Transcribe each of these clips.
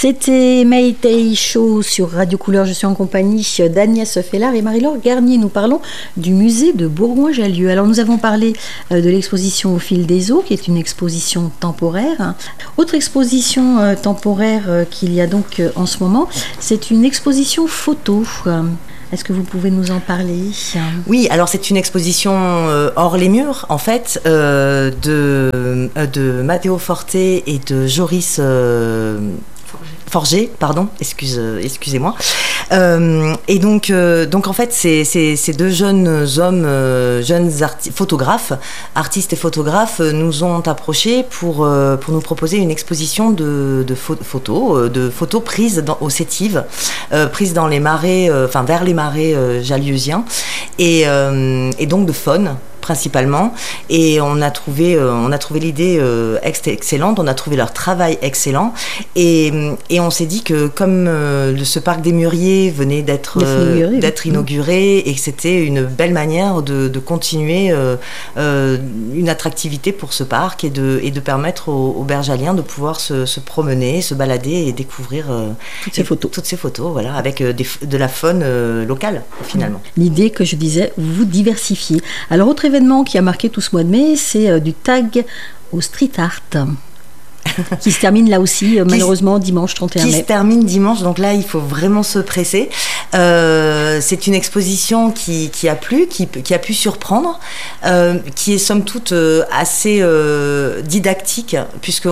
C'était Mayday Show sur Radio Couleur. Je suis en compagnie d'Agnès Fellard et Marie-Laure Garnier. Nous parlons du musée de Bourgoin-Jallieu. Alors nous avons parlé de l'exposition Au fil des eaux, qui est une exposition temporaire. Autre exposition temporaire qu'il y a donc en ce moment, c'est une exposition photo. Est-ce que vous pouvez nous en parler ? Oui, alors c'est une exposition hors les murs, en fait, de Matteo Forte et de Joris Forger, pardon, excusez-moi. Et donc en fait, ces deux jeunes hommes, photographes, artistes et photographes, nous ont approchés pour nous proposer une exposition de photos prises au Sétive, prises dans les marais, vers les marais jallieusiens, et donc de faune principalement, et on a trouvé l'idée excellente, on a trouvé leur travail excellent, et on s'est dit que comme ce parc des Mûriers venait d'être inauguré, et que c'était une belle manière de continuer une attractivité pour ce parc, et de permettre aux Bergaliens de pouvoir se promener, se balader et découvrir toutes ces photos, voilà, avec de la faune locale finalement. L'idée que je disais, vous diversifiez. Alors autre événement qui a marqué tout ce mois de mai, c'est du tag au street art. Qui se termine là aussi, malheureusement, dimanche 31 mai. Qui se termine dimanche, donc là, il faut vraiment se presser. C'est une exposition qui a plu, qui a pu surprendre, qui est somme toute assez didactique, puisque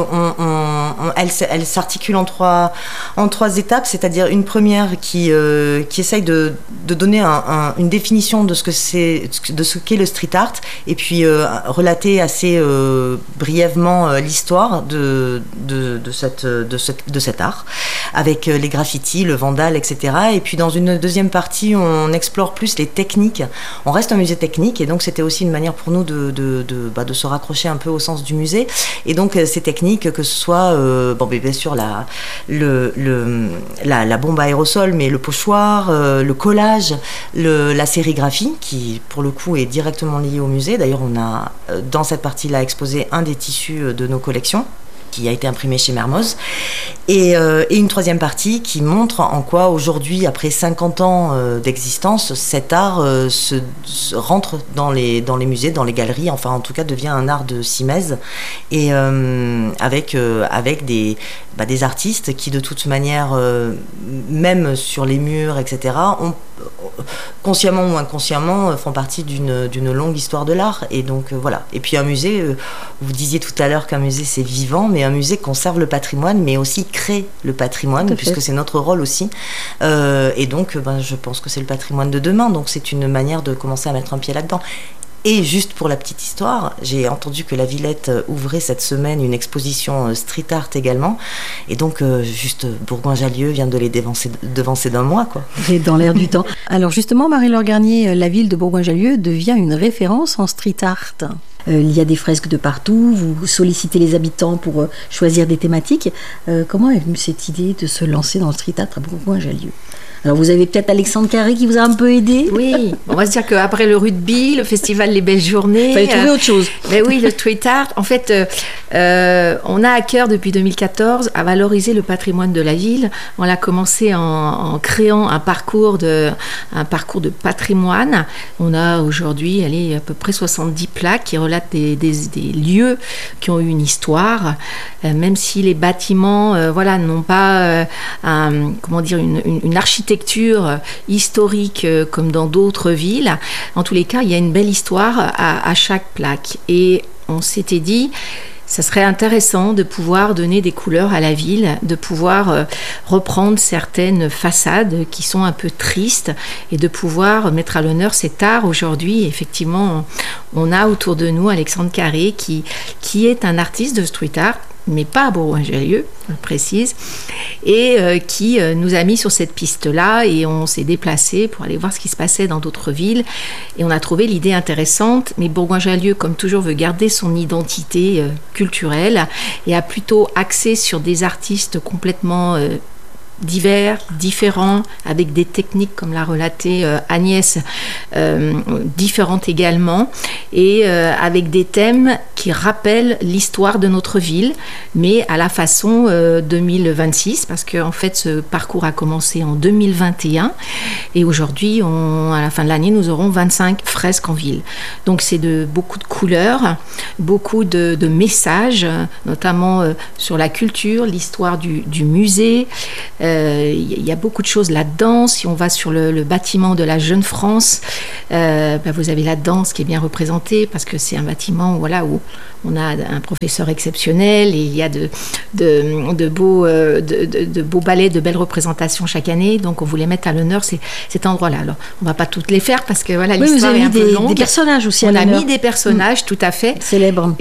elle s'articule en trois étapes, c'est-à-dire une première qui essaye de donner une définition de ce qu'est le street art, et puis relater assez brièvement l'histoire de cet art, avec les graffitis, le vandal, etc. Et puis dans une deuxième partie, on explore plus les techniques. On reste un musée technique, et donc c'était aussi une manière pour nous de se raccrocher un peu au sens du musée. Et donc ces techniques, que ce soit bien sûr la bombe à aérosol, mais le pochoir, le collage, la sérigraphie, qui pour le coup est directement liée au musée. D'ailleurs, on a dans cette partie-là exposé un des tissus de nos collections, qui a été imprimé chez Mermoz, et une troisième partie qui montre en quoi aujourd'hui, après 50 ans d'existence, cet art se rentre dans les musées, dans les galeries, enfin en tout cas devient un art de simèse, et avec des artistes qui de toute manière, même sur les murs, etc., consciemment ou inconsciemment, font partie d'une longue histoire de l'art. Et donc voilà. Et puis un musée, vous disiez tout à l'heure qu'un musée c'est vivant, mais un musée conserve le patrimoine, mais aussi crée le patrimoine, puisque c'est notre rôle aussi. Et donc je pense que c'est le patrimoine de demain, donc c'est une manière de commencer à mettre un pied là-dedans. Et juste pour la petite histoire, j'ai entendu que la Villette ouvrait cette semaine une exposition street art également. Et donc, juste Bourgoin-Jallieu vient de les devancer d'un mois, quoi. Et dans l'air du temps. Alors justement, Marie-Laure Garnier, la ville de Bourgoin-Jallieu devient une référence en street art. Il y a des fresques de partout, vous sollicitez les habitants pour choisir des thématiques. Comment est venue cette idée de se lancer dans le street art à Bourgoin-Jallieu ? Alors vous avez peut-être Alexandre Carré qui vous a un peu aidé. Oui, on va se dire qu'après le rugby, le festival Les Belles Journées... Il fallait trouver autre chose. Mais oui, le street art. En fait, on a à cœur depuis 2014 à valoriser le patrimoine de la ville. On l'a commencé en créant un parcours de patrimoine. On a aujourd'hui à peu près 70 plaques qui relatent des lieux qui ont eu une histoire, même si les bâtiments n'ont pas une architecture historique comme dans d'autres villes. En tous les cas, il y a une belle histoire à chaque plaque. Et on s'était dit, ça serait intéressant de pouvoir donner des couleurs à la ville, de pouvoir reprendre certaines façades qui sont un peu tristes, et de pouvoir mettre à l'honneur cet art. Aujourd'hui, effectivement, on a autour de nous Alexandre Carré qui est un artiste de street art, mais pas à Bourgoin-Jallieu, je précise, et qui nous a mis sur cette piste-là, et on s'est déplacé pour aller voir ce qui se passait dans d'autres villes, et on a trouvé l'idée intéressante. Mais Bourgoin-Jallieu, comme toujours, veut garder son identité culturelle, et a plutôt axé sur des artistes complètement divers, différents, avec des techniques, comme l'a relaté Agnès, différentes également, et avec des thèmes qui rappellent l'histoire de notre ville, mais à la façon 2026, parce qu'en fait, ce parcours a commencé en 2021, et aujourd'hui, à la fin de l'année, nous aurons 25 fresques en ville. Donc, c'est beaucoup de couleurs, beaucoup de messages, notamment sur la culture, l'histoire du musée. Il y a beaucoup de choses, la danse. Si on va sur le bâtiment de la Jeune France, vous avez la danse qui est bien représentée, parce que c'est un bâtiment où on a un professeur exceptionnel, et il y a de beaux ballets, de belles représentations chaque année. Donc on voulait mettre à l'honneur cet endroit-là. Alors on ne va pas toutes les faire, parce que l'histoire est un peu longue. Des personnages aussi. On a mis des personnages, tout à fait. Célèbres.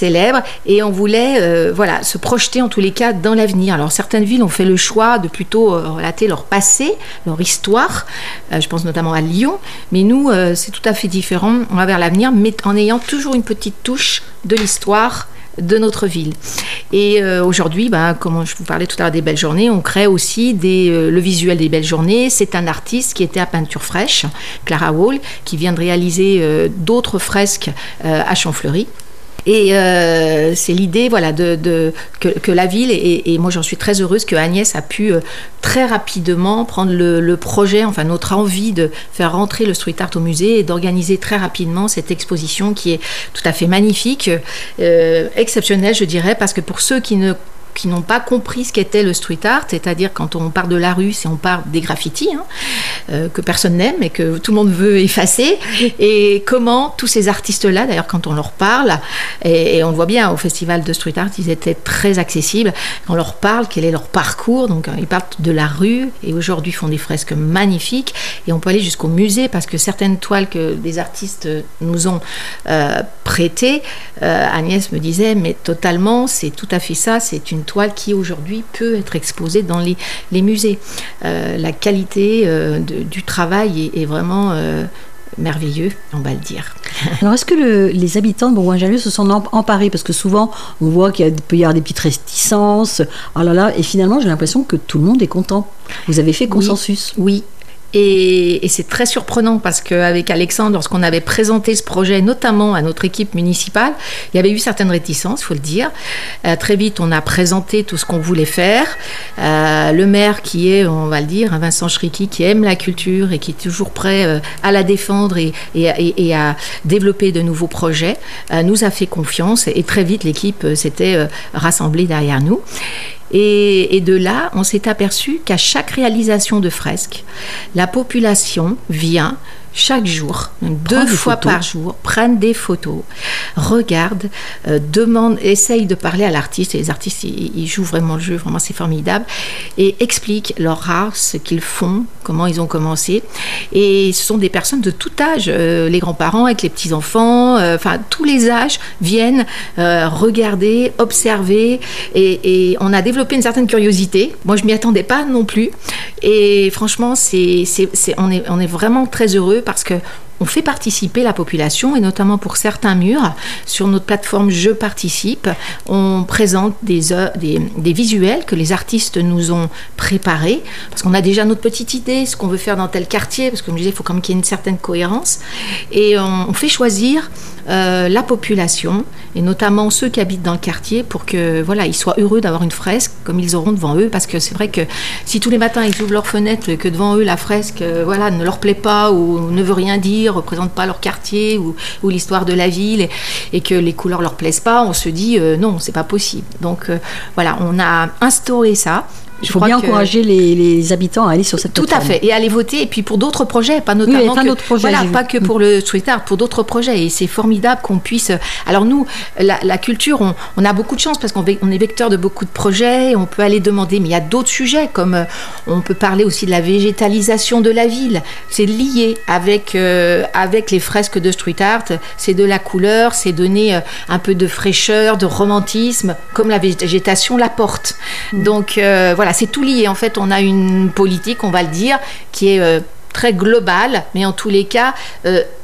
Et on voulait se projeter en tous les cas dans l'avenir. Alors certaines villes ont fait le choix de plutôt relater leur passé, leur histoire. Je pense notamment à Lyon. Mais nous, c'est tout à fait différent. On va vers l'avenir, mais en ayant toujours une petite touche de l'histoire de notre ville. Et aujourd'hui, comme je vous parlais tout à l'heure des Belles Journées, on crée aussi le visuel des Belles Journées. C'est un artiste qui était à Peinture Fraîche, Clara Wall, qui vient de réaliser d'autres fresques à Champfleury. Et c'est l'idée que la ville, et moi j'en suis très heureuse, que Agnès a pu très rapidement prendre le projet, notre envie de faire rentrer le street art au musée et d'organiser très rapidement cette exposition qui est tout à fait magnifique, exceptionnelle je dirais, parce que pour ceux qui n'ont pas compris ce qu'était le street art, c'est-à-dire quand on part de la rue, c'est on part des graffitis, que personne n'aime et que tout le monde veut effacer, et comment tous ces artistes-là, d'ailleurs quand on leur parle, et on le voit bien au festival de street art, ils étaient très accessibles, on leur parle, quel est leur parcours, donc ils partent de la rue, et aujourd'hui font des fresques magnifiques, et on peut aller jusqu'au musée, parce que certaines toiles que des artistes nous ont prêtées, Agnès me disait, mais totalement, c'est tout à fait ça, c'est une toile qui aujourd'hui peut être exposée dans les musées. La qualité du travail est vraiment merveilleux, on va le dire. Alors, est-ce que les habitants de Bourgoin-Jallieu se sont emparés? Parce que souvent, on voit qu'il peut y avoir des petites réticences. Et finalement, j'ai l'impression que tout le monde est content. Vous avez fait consensus. Oui. Et c'est très surprenant, parce qu'avec Alexandre, lorsqu'on avait présenté ce projet, notamment à notre équipe municipale, il y avait eu certaines réticences, il faut le dire. Très vite, on a présenté tout ce qu'on voulait faire. Le maire qui est, on va le dire, Vincent Chriqui, qui aime la culture et qui est toujours prêt à la défendre et à développer de nouveaux projets, nous a fait confiance, et très vite, l'équipe s'était rassemblée derrière nous. Et de là, on s'est aperçu qu'à chaque réalisation de fresque, la population vient chaque jour, même 2 fois par jour, prennent des photos, regardent, demandent, essayent de parler à l'artiste, et les artistes, ils jouent vraiment le jeu, vraiment c'est formidable, et expliquent leur art, ce qu'ils font, comment ils ont commencé. Et ce sont des personnes de tout âge, les grands-parents avec les petits-enfants, tous les âges viennent regarder, observer, et on a développé une certaine curiosité. Moi, je m'y attendais pas non plus, et franchement, on est vraiment très heureux, parce que on fait participer la population, et notamment pour certains murs, sur notre plateforme Je participe, on présente des visuels que les artistes nous ont préparés, parce qu'on a déjà notre petite idée, ce qu'on veut faire dans tel quartier, parce que comme je disais, il faut quand même qu'il y ait une certaine cohérence, et on fait choisir la population, et notamment ceux qui habitent dans le quartier, pour que ils soient heureux d'avoir une fresque comme ils auront devant eux, parce que c'est vrai que si tous les matins ils ouvrent leurs fenêtres, que devant eux la fresque ne leur plaît pas, ou ne veut rien dire, représente pas leur quartier ou l'histoire de la ville, et que les couleurs leur plaisent pas, on se dit non, c'est pas possible. Donc on a instauré ça. Il faut bien encourager les habitants à aller sur cette plateforme. Tout à fait, et aller voter, et puis pour d'autres projets, pas notamment pas que pour le street art, pour d'autres projets, et c'est formidable qu'on puisse... Alors nous, la culture, on a beaucoup de chance, parce qu'on est vecteur de beaucoup de projets, on peut aller demander, mais il y a d'autres sujets, comme on peut parler aussi de la végétalisation de la ville, c'est lié avec les fresques de street art, c'est de la couleur, c'est donner un peu de fraîcheur, de romantisme, comme la végétation l'apporte. Donc c'est tout lié. En fait, on a une politique, on va le dire, qui est très globale, mais en tous les cas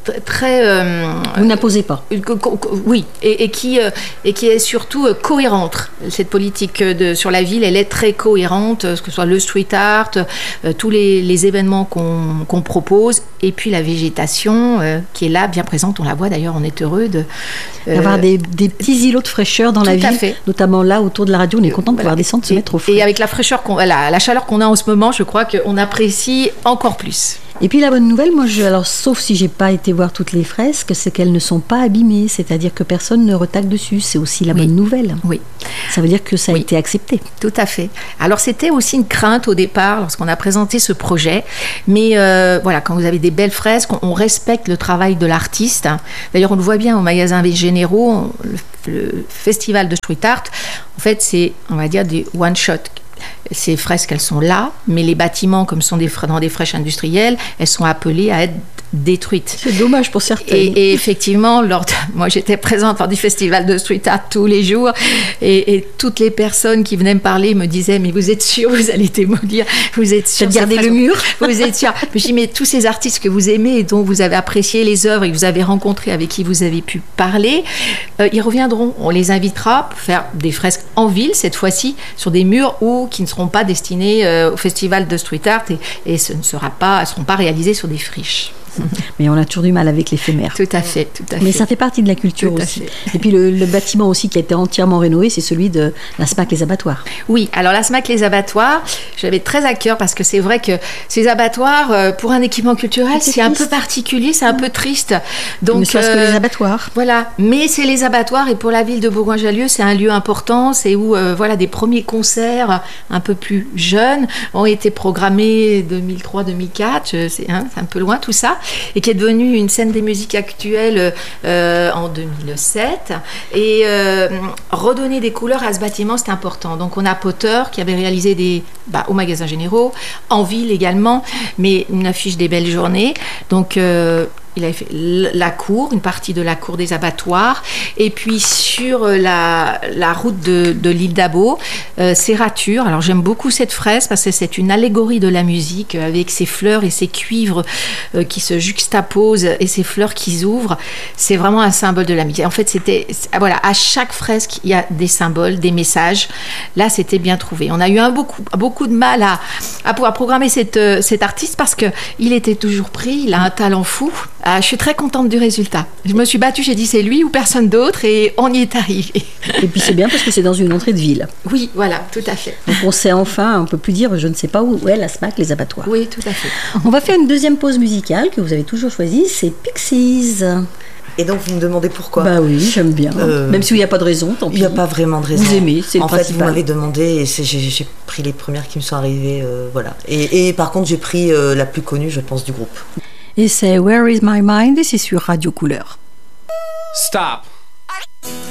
Vous n'imposez pas. Oui, et qui est surtout cohérente. Cette politique sur la ville, elle est très cohérente, que ce soit le street art, tous les événements qu'on propose, et puis la végétation qui est là, bien présente. On la voit d'ailleurs, on est heureux d'avoir des petits îlots de fraîcheur dans la ville, notamment là autour de la radio. On est content de pouvoir descendre, se mettre au frais. Et avec la fraîcheur, la chaleur qu'on a en ce moment, je crois qu'on apprécie encore plus. Et puis la bonne nouvelle, alors sauf si j'ai pas été voir toutes les fresques, c'est qu'elles ne sont pas abîmées, c'est-à-dire que personne ne retacle dessus. C'est aussi la bonne nouvelle. Oui. Ça veut dire que ça a été accepté. Tout à fait. Alors c'était aussi une crainte au départ lorsqu'on a présenté ce projet, mais voilà, quand vous avez des belles fresques, on respecte le travail de l'artiste. D'ailleurs, on le voit bien au magasin Généraux, le festival de street art. En fait, c'est, on va dire, des one shot. Ces fresques, elles sont là, mais les bâtiments, comme sont dans des friches industrielles, elles sont appelées à être détruites. C'est dommage pour certaines. Et effectivement, moi j'étais présente lors du festival de street art tous les jours, et toutes les personnes qui venaient me parler me disaient, mais vous êtes sûr, vous allez démolir, vous êtes sûr de garder le mur, vous êtes sûr. Je dis, mais tous ces artistes que vous aimez et dont vous avez apprécié les œuvres et que vous avez rencontrés, avec qui vous avez pu parler, ils reviendront. On les invitera pour faire des fresques en ville cette fois-ci, sur des murs qui ne seront pas destinés au festival de street art, et elles ne seront pas réalisées sur des friches. Mais on a toujours du mal avec l'éphémère. Tout à fait. Mais ça fait partie de la culture aussi. Et puis le bâtiment aussi qui a été entièrement rénové, c'est celui de la SMAC Les Abattoirs. Oui, alors la SMAC Les Abattoirs, j'avais très à cœur parce que c'est vrai que ces abattoirs, pour un équipement culturel, c'est un peu particulier, c'est un peu triste. Donc, ne serait-ce que les abattoirs. Voilà, mais c'est les abattoirs, et pour la ville de Bourgoin-Jallieu, c'est un lieu important, c'est où des premiers concerts un peu plus jeunes ont été programmés 2003-2004, c'est un peu loin tout ça, et qui est devenue une scène des musiques actuelles en 2007. Et redonner des couleurs à ce bâtiment, c'est important. Donc on a Potter qui avait réalisé au magasin Généraux, en ville également, mais une affiche des belles journées. Donc il avait fait la cour, une partie de la cour des abattoirs, et puis sur la route de l'île d'Abo, Serrature. Alors j'aime beaucoup cette fresque parce que c'est une allégorie de la musique, avec ses fleurs et ses cuivres qui se juxtaposent et ces fleurs qui s'ouvrent. C'est vraiment un symbole de la musique. En fait, à chaque fresque, il y a des symboles, des messages. Là, c'était bien trouvé. On a eu beaucoup de mal à pouvoir programmer cet artiste parce qu'il était toujours pris, il a un talent fou. Je suis très contente du résultat. Je me suis battue, j'ai dit c'est lui ou personne d'autre, et on y est arrivé. Et puis c'est bien parce que c'est dans une entrée de ville. Oui, voilà, tout à fait. Donc on sait enfin, on peut plus dire je ne sais pas où est la SMAC Les Abattoirs. Oui, tout à fait. On va faire une deuxième pause musicale que vous avez toujours choisie, c'est Pixies. Et donc vous me demandez pourquoi? Bah oui, j'aime bien. Même s'il n'y a pas de raison, tant pis. Il n'y a pas vraiment de raison. Vous aimez, c'est le principal. En fait, vous m'avez demandé et j'ai pris les premières qui me sont arrivées, voilà. Et par contre, j'ai pris la plus connue, je pense, du groupe. Et c'est Where is my mind, et c'est sur Radio Couleur. Stop.